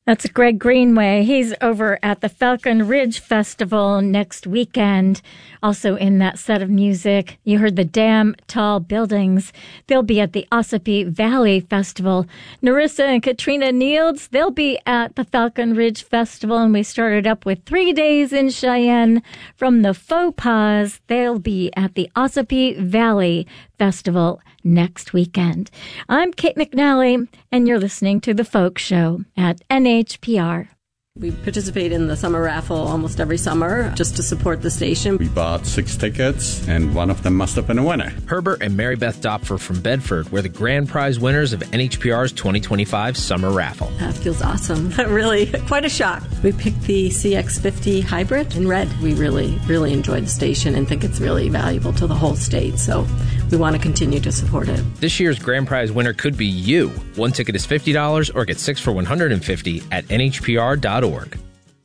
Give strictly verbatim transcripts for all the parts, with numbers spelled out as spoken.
That's Greg Greenway. He's over at the Falcon Ridge Festival next weekend. Also in that set of music, you heard the Damn Tall Buildings. They'll be at the Ossipee Valley Festival. Narissa and Katrina Nields, they'll be at the Falcon Ridge Festival. And we started up with Three Days in Cheyenne. From the Faux Pas, they'll be at the Ossipee Valley Festival next weekend. I'm Kate McNally, and you're listening to The Folk Show at N H P R. We participate in the summer raffle almost every summer just to support the station. We bought six tickets, and one of them must have been a winner. Herbert and Mary Beth Dopfer from Bedford were the grand prize winners of N H P R's twenty twenty-five summer raffle. That feels awesome. Really, quite a shock. We picked the C X fifty Hybrid in red. We really, really enjoyed the station and think it's really valuable to the whole state, so we want to continue to support it. This year's grand prize winner could be you. One ticket is fifty dollars or get six for one hundred fifty dollars at N H P R dot org.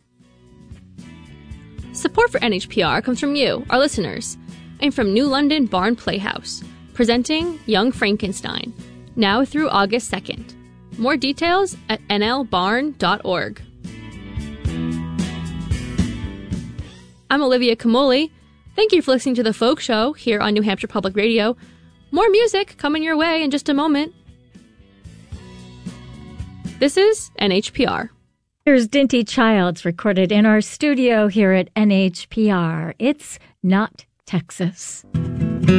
Support for N H P R comes from you, our listeners, and from New London Barn Playhouse, presenting Young Frankenstein, now through August second. More details at N L barn dot org. I'm Olivia Camoli. Thank you for listening to The Folk Show here on New Hampshire Public Radio. More music coming your way in just a moment. This is N H P R. Here's Dinty Childs, recorded in our studio here at N H P R. It's Not Texas.